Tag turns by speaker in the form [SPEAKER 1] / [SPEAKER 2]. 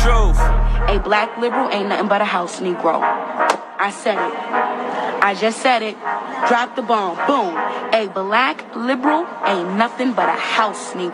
[SPEAKER 1] truth.
[SPEAKER 2] A black liberal ain't nothing but a house Negro. I said it. I just said it. Drop the bomb. Boom. A black liberal ain't nothing but a house Negro.